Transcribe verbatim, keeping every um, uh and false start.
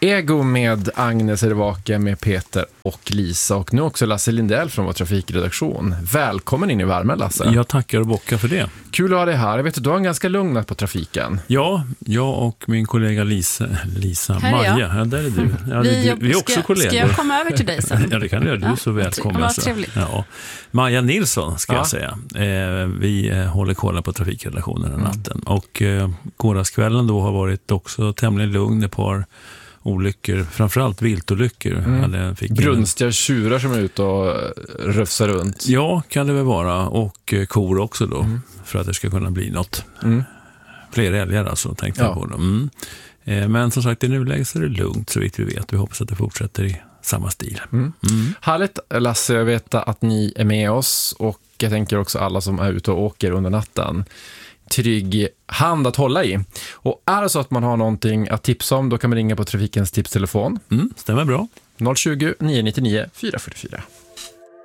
Ego med Agnes Ervake, med Peter och Lisa och nu också Lasse Lindell från vår trafikredaktion. Välkommen in i värmen, Lasse. Jag tackar och bockar för det. Kul att ha dig här. Jag vet att du har en ganska lugn natt på trafiken. Ja, jag och min kollega Lisa, Lisa Maja. Ja, där är du. Ja, vi, du, vi är också ska, kollegor. Ska jag komma över till dig sen? Ja, det kan du göra. Du är så välkommen. Vad trevligt. Ja. Maja Nilsson ska ja. jag säga. Eh, vi eh, håller kolla på trafikredaktionen den natten. Mm. Och eh, gårdagskvällen då har varit också tämligen lugn. Ett par olyckor, framförallt viltolyckor. Mm. Fick brunstiga tjurar som är ute och rufsar runt. Ja, kan det väl vara. Och eh, kor också då. Mm. För att det ska kunna bli något. Mm. Fler älgar alltså, tänkte ja. jag på. Mm. Eh, men som sagt, i nuläget så är det lugnt så vitt vi vet. Vi hoppas att det fortsätter i samma stil. Mm. Mm. Härligt, Lasse, jag vet att ni är med oss och jag tänker också alla som är ute och åker under natten. Trygg hand att hålla i. Och är det så att man har någonting att tipsa om, då kan man ringa på Trafikens tipstelefon. Mm, stämmer bra. noll tjugo, nio nio nio, fyra fyra fyra.